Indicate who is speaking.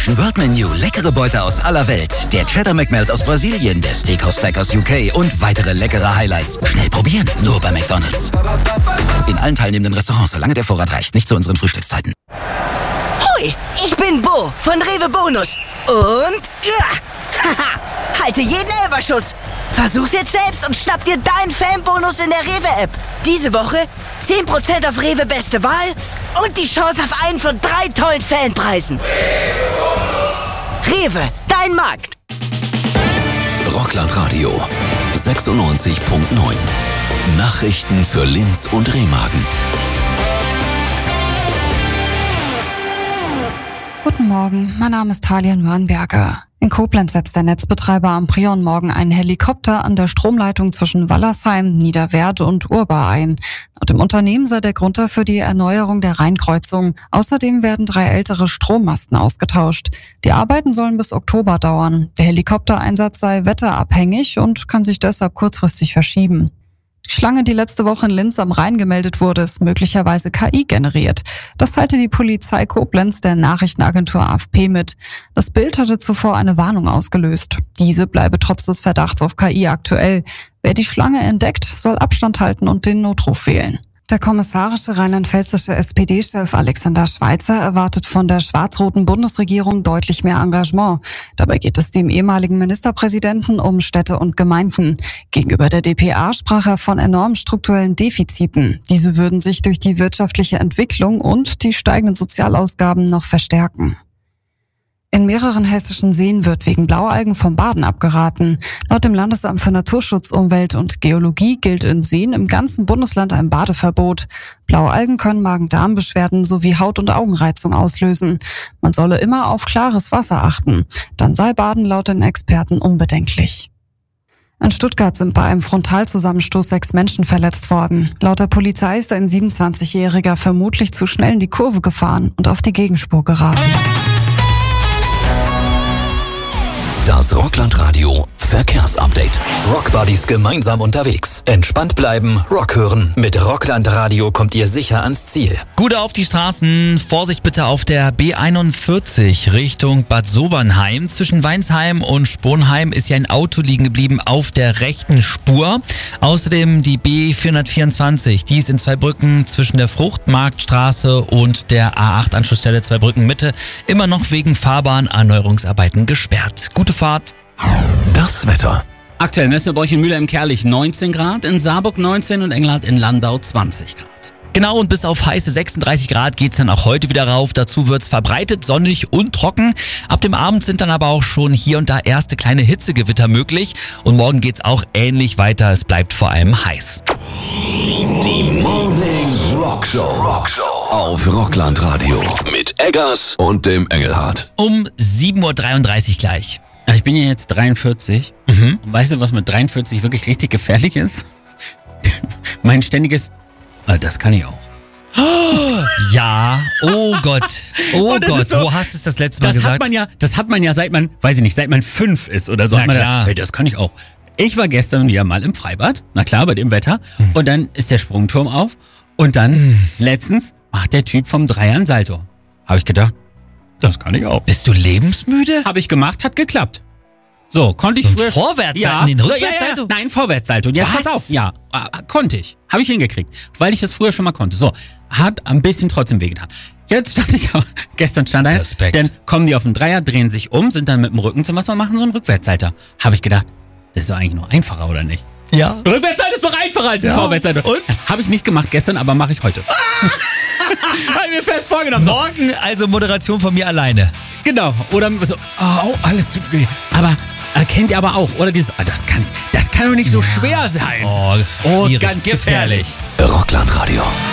Speaker 1: Ocean World Menu, leckere Beute aus aller Welt. Der Cheddar McMelt aus Brasilien, der Steakhouse Stack aus UK und weitere leckere Highlights. Schnell probieren, nur bei McDonald's. In allen teilnehmenden Restaurants, solange der Vorrat reicht, nicht zu unseren Frühstückszeiten.
Speaker 2: Hoi, ich bin Bo von Rewe Bonus. Und halte jeden Elferschuss. Versuch's jetzt selbst und schnapp dir deinen Fanbonus in der Rewe-App. Diese Woche 10% auf Rewe Beste Wahl und die Chance auf einen von 3 tollen Fanpreisen. Rewe, dein Markt.
Speaker 3: Rockland Radio 96.9. Nachrichten für Linz und Remagen.
Speaker 4: Guten Morgen, mein Name ist Talian Mörnberger. In Koblenz setzt der Netzbetreiber Amprion morgen einen Helikopter an der Stromleitung zwischen Wallersheim, Niederwerth und Urbar ein. Laut dem Unternehmen sei der Grund dafür die Erneuerung der Rheinkreuzung. Außerdem werden 3 ältere Strommasten ausgetauscht. Die Arbeiten sollen bis Oktober dauern. Der Helikoptereinsatz sei wetterabhängig und kann sich deshalb kurzfristig verschieben. Die Schlange, die letzte Woche in Linz am Rhein gemeldet wurde, ist möglicherweise KI generiert. Das teilte die Polizei Koblenz der Nachrichtenagentur AFP mit. Das Bild hatte zuvor eine Warnung ausgelöst. Diese bleibe trotz des Verdachts auf KI aktuell. Wer die Schlange entdeckt, soll Abstand halten und den Notruf wählen. Der kommissarische rheinland-pfälzische SPD-Chef Alexander Schweitzer erwartet von der schwarz-roten Bundesregierung deutlich mehr Engagement. Dabei geht es dem ehemaligen Ministerpräsidenten um Städte und Gemeinden. Gegenüber der dpa sprach er von enormen strukturellen Defiziten. Diese würden sich durch die wirtschaftliche Entwicklung und die steigenden Sozialausgaben noch verstärken. In mehreren hessischen Seen wird wegen Blaualgen vom Baden abgeraten. Laut dem Landesamt für Naturschutz, Umwelt und Geologie gilt in Seen im ganzen Bundesland ein Badeverbot. Blaualgen können Magen-Darm-Beschwerden sowie Haut- und Augenreizung auslösen. Man solle immer auf klares Wasser achten. Dann sei Baden laut den Experten unbedenklich. In Stuttgart sind bei einem Frontalzusammenstoß 6 Menschen verletzt worden. Laut der Polizei ist ein 27-Jähriger vermutlich zu schnell in die Kurve gefahren und auf die Gegenspur geraten.
Speaker 3: Das Rockland Radio Verkehrsupdate.
Speaker 1: Rockbuddies gemeinsam unterwegs. Entspannt bleiben, Rock hören. Mit Rockland Radio kommt ihr sicher ans Ziel.
Speaker 5: Gute auf die Straßen. Vorsicht bitte auf der B41 Richtung Bad Sobernheim. Zwischen Weinsheim und Sponheim ist ja ein Auto liegen geblieben auf der rechten Spur. Außerdem die B424. Die ist in Zweibrücken zwischen der Fruchtmarktstraße und der A8-Anschlussstelle Zweibrücken Mitte immer noch wegen Fahrbahnerneuerungsarbeiten gesperrt. Gute Fahrt.
Speaker 3: Das Wetter.
Speaker 6: Aktuell messen wir euch in Mülheim-Kerlich 19 Grad, in Saarburg 19 und Engelhardt in Landau 20 Grad.
Speaker 5: Genau, und bis auf heiße 36 Grad geht's dann auch heute wieder rauf. Dazu wird's verbreitet, sonnig und trocken. Ab dem Abend sind dann aber auch schon hier und da erste kleine Hitzegewitter möglich. Und morgen geht's auch ähnlich weiter. Es bleibt vor allem heiß.
Speaker 3: Die Morning Rockshow auf Rockland Radio mit Eggers und dem Engelhardt.
Speaker 5: Um 7.33 Uhr gleich.
Speaker 6: Ich bin ja jetzt 43. Und weißt du, was mit 43 wirklich richtig gefährlich ist? Mein ständiges, das kann ich auch.
Speaker 5: Ja, oh Gott, oh Gott,
Speaker 6: so,
Speaker 5: wo hast du es das letzte Mal gesagt?
Speaker 6: Das hat man ja seit man, weiß ich nicht, seit man 5 ist oder so.
Speaker 5: Na klar.
Speaker 6: Hey, das kann ich auch. Ich war gestern wieder mal im Freibad, na klar, bei dem Wetter. Und dann ist der Sprungturm auf. Und dann letztens macht der Typ vom Dreier ein Salto. Habe ich gedacht, das kann ich auch.
Speaker 5: Bist du lebensmüde?
Speaker 6: Habe ich gemacht, hat geklappt. So, konnte ich früher...
Speaker 5: Vorwärtssalto?
Speaker 6: Ja.
Speaker 5: Den Rückwärtssalto?
Speaker 6: Ja. Nein, Vorwärtssalto. Ja,
Speaker 5: Was?
Speaker 6: pass auf. Ja, konnte ich. Habe ich hingekriegt. Weil ich das früher schon mal konnte. So, hat ein bisschen trotzdem wehgetan. Gestern stand einer,
Speaker 5: Respekt.
Speaker 6: dann kommen die auf den Dreier, drehen sich um, sind dann mit dem Rücken zum Wasser und machen so einen Rückwärtssalto. Habe ich gedacht, das ist doch eigentlich nur einfacher, oder nicht?
Speaker 5: Ja.
Speaker 6: Rückwärtssalto ist doch einfacher als ein Vorwärtssalto. Und? Habe ich nicht gemacht gestern, aber mache ich heute. Habe ich mir fest vorgenommen.
Speaker 5: Morgen also Moderation von mir alleine.
Speaker 6: Genau. Oder so, oh, alles tut weh. Aber kennt ihr aber auch, oder dieses, das kann doch nicht so schwer sein.
Speaker 5: Oh,
Speaker 6: Oh,
Speaker 5: schwierig,
Speaker 6: ganz gefährlich.
Speaker 3: Rockland Radio.